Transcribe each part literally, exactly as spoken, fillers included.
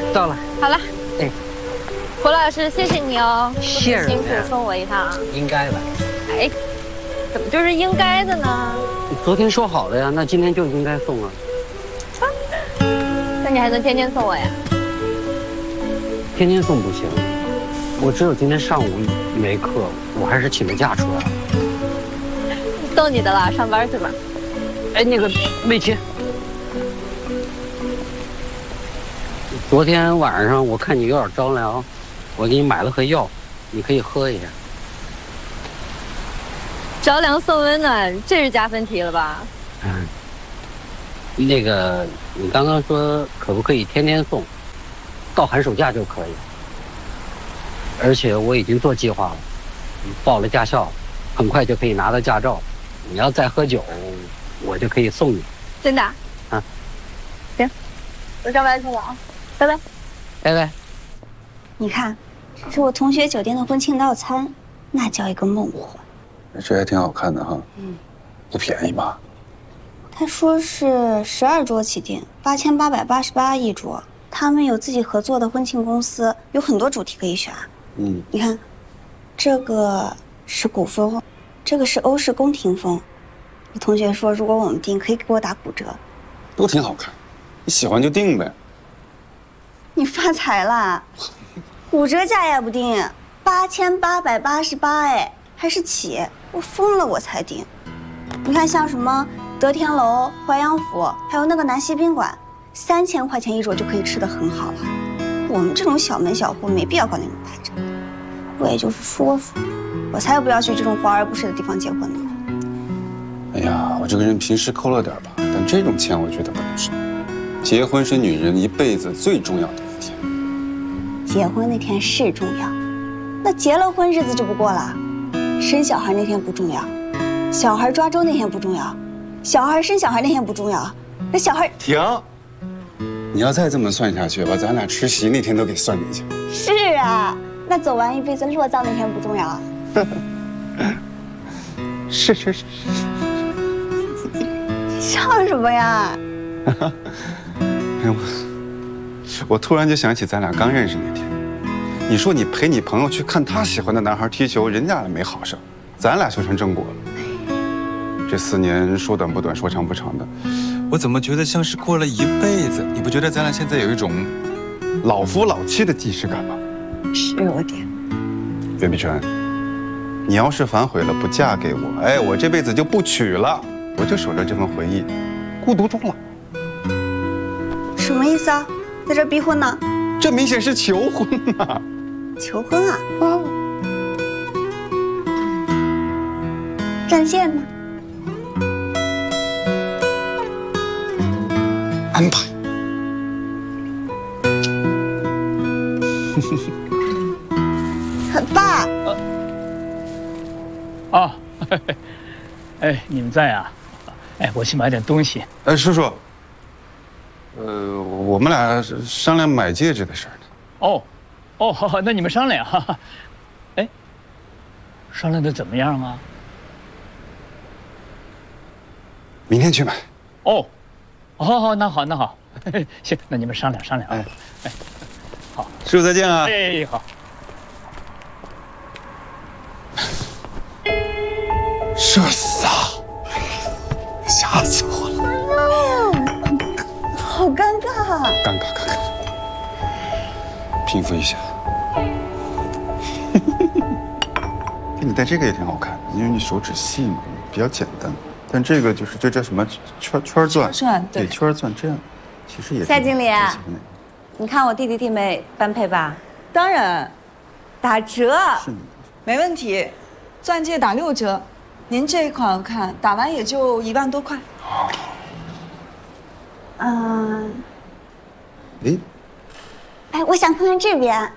到了。 好了。 哎， 胡老师，谢谢你哦， 谢谢辛苦送我一趟。 应该的。 哎，怎么就是应该的呢？ 昨天说好的呀，那今天就应该送啊。 那你还能天天送我呀？ 天天送不行，我只有今天上午没课，我还是请了假出来了。 逗你的了，上班去吧。 哎，那个魏琪，昨天晚上我看你有点着凉，我给你买了盒药，你可以喝一下。 着凉送温暖，这是加分题了吧？ 嗯。那个，你刚刚说可不可以天天送，到寒暑假就可以。而且我已经做计划了，报了驾校，很快就可以拿到驾照。你要再喝酒，我就可以送你。 真的？ 啊， 行，我上班去了啊，拜拜。 拜拜。 你看，这是我同学酒店的婚庆套餐，那叫一个梦幻。 这还挺好看的哈，嗯，不便宜吧？ 他说是十二桌起订，八千八百八十八一桌。他们有自己合作的婚庆公司，有很多主题可以选。 嗯， 你看，这个是古风，这个是欧式宫廷风。我同学说，如果我们订，可以给我打骨折。 都挺好看，你喜欢就订呗。 你发财啦！骨折价也不定，八千八百八十八，哎，还是起，我疯了我才订。你看，像什么德天楼、淮阳府，还有那个南溪宾馆，三千块钱一桌就可以吃得很好了。我们这种小门小户没必要搞那种大折，我也就是说说，我才不要去这种华而不实的地方结婚呢。 哎呀，我这个人平时抠了点吧，但这种钱我觉得不能省。结婚是女人一辈子最重要的一天。 结婚那天是重要，那结了婚日子就不过了。生小孩那天不重要，小孩抓周那天不重要，小孩生小孩那天不重要，那小孩停！你要再这么算下去，把咱俩吃席那天都给算进去。 是啊，那走完一辈子落葬那天不重要。 是是是。 笑什么呀？ 哎我我突然就想起咱俩刚认识那天，你说你陪你朋友去看他喜欢的男孩踢球，人家没好上，咱俩修成正果了。这四年说短不短，说长不长的，我怎么觉得像是过了一辈子？你不觉得咱俩现在有一种老夫老妻的既视感吗？ 是有点。 袁碧晨，你要是反悔了不嫁给我，哎，我这辈子就不娶了，我就守着这份回忆，孤独终老。 什么意思啊？在这逼婚呢？ 这明显是求婚呐！ 求婚啊？啊！钻戒呢？ 安排。 爸。 啊，哎，你们在啊？哎，我去买点东西。 哎，叔叔。呃，我们俩商量买戒指的事儿呢。 哦，哦，好好，那你们商量哈。哎，商量的怎么样啊？ 明天去买。 哦，好好，那好，那好，行，那你们商量商量啊。哎，哎，好， 师傅再见啊。 哎，好。 社死啊！吓死我了。 好尴尬， 尴尬尴尬，平复一下。你戴这个也挺好看的，因为你手指细嘛，比较简单。但这个就是这叫什么圈圈钻？ 钻对圈钻，这样其实也。 夏经理，你看我弟弟弟妹般配吧？ 当然， 打折。 是你没问题，钻戒打六折。您这一款我看打完也就一万多块。 哦。 嗯， 哎， 哎，我想看看这边，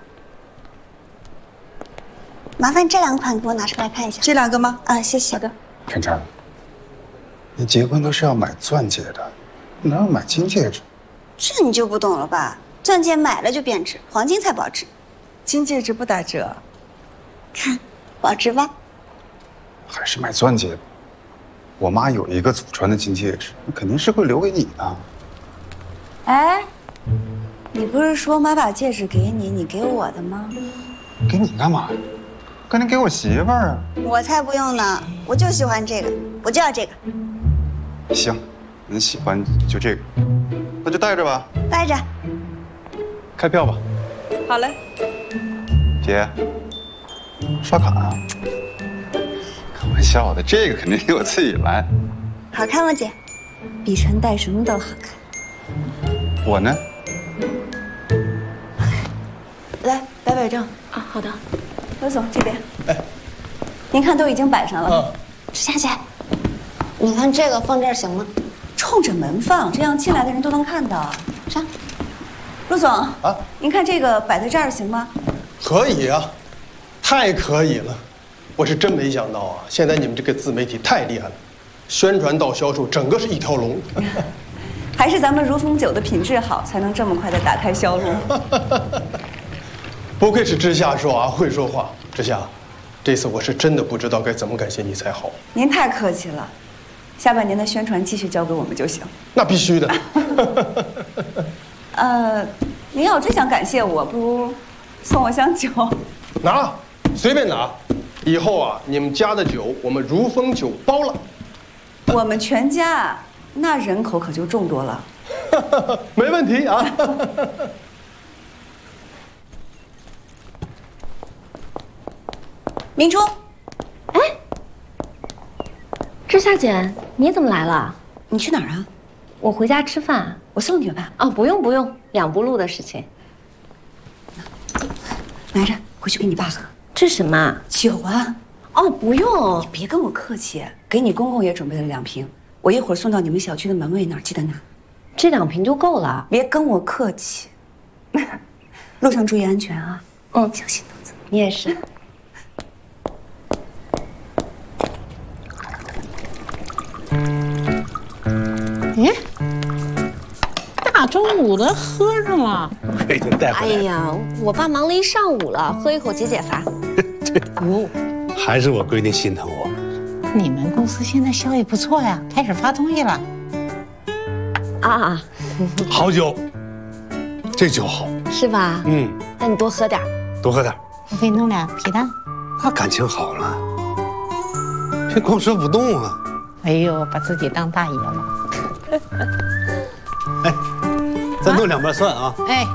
麻烦这两款给我拿出来看一下。 这两个吗？ 啊，谢谢。 好的。 晨晨，你结婚都是要买钻戒的，哪有买金戒指？ 这你就不懂了吧？钻戒买了就贬值，黄金才保值。 金戒指不打折， 看，保值吧？ 还是买钻戒吧。我妈有一个祖传的金戒指，那肯定是会留给你的。 哎，你你不是说妈把戒指给你，你给我的吗？ 给你干嘛呀？赶紧给我媳妇儿啊！ 我才不用呢，我就喜欢这个，我就要这个。 行，你喜欢就这个，那就带着吧。 带着。 开票吧。 好嘞。 姐，刷卡啊？开玩笑的，这个肯定得我自己来。 好看吗，姐？比陈戴什么都好看。 我呢？ 来，摆摆正啊。好的。刘总这边。哎，您看都已经摆上了。 嗯。 夏姐，你看这个放这儿行吗？ 冲着门放，这样进来的人都能看到。 上。 陆总啊，您看这个摆在这儿行吗？ 可以啊，太可以了！我是真没想到啊，现在你们这个自媒体太厉害了，宣传到销售，整个是一条龙。 还是咱们如风酒的品质好，才能这么快的打开销路。 不愧是知夏说啊，会说话。知夏，这次我是真的不知道该怎么感谢你才好。 您太客气了，下半年的宣传继续交给我们就行。 那必须的。 呃，您要真想感谢我，不如送我箱酒。 拿，随便拿。以后啊，你们家的酒我们如风酒包了。 我们全家那人口可就众多了。 没问题啊。 明珠， 哎，知夏姐，你怎么来了？ 你去哪儿啊？ 我回家吃饭， 我送你吧。 哦，不用不用，两步路的事情。 拿着，回去给你爸喝。 这什么酒啊？ 哦，不用， 你别跟我客气，给你公公也准备了两瓶，我一会儿送到你们小区的门卫那儿，记得拿。 这两瓶就够了。 别跟我客气，路上注意安全啊。 嗯， 小心肚子。 你也是。 咦，大中午的喝上了？ 我已经带回来了。 哎呀，我爸忙了一上午了，喝一口解解乏。 哟， 还是我闺女心疼我。 你们公司现在效益不错呀，开始发东西了。 啊， 好酒，这酒好， 是吧？ 嗯， 那你多喝点， 多喝点。 我给你弄俩皮蛋。 那感情好了，这光说不动啊。 哎呦，把自己当大爷了。 哎，再弄两瓣蒜啊。 哎，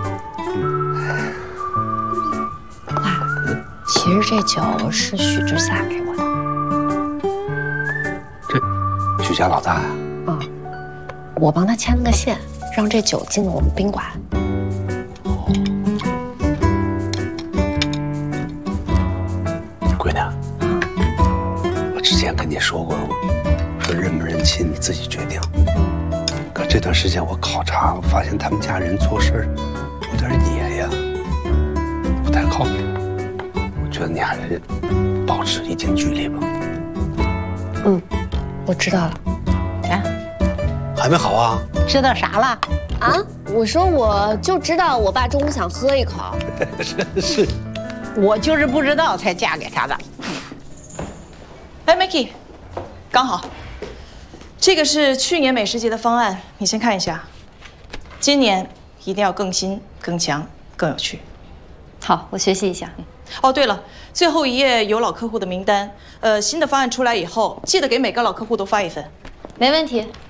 爸，其实这酒是许知夏给我的。 这许家老大呀？ 嗯，我帮他牵了个线，让这酒进了我们宾馆。 闺女，我之前跟你说过，说认不认亲你自己决定。可这段时间我考察，我发现他们家人做事有点野呀，不太靠谱。我觉得你还是保持一定距离吧。 嗯，我知道了。 啊， 还没好啊？ 知道啥了？ 啊，我说我就知道我爸中午想喝一口。 是是。 我就是不知道才嫁给他的。 哎 ，Mickey， 刚好，这个是去年美食节的方案，你先看一下。今年一定要更新、更强、更有趣。 好，我学习一下。 哦，对了，最后一页有老客户的名单，呃，新的方案出来以后，记得给每个老客户都发一份。 没问题。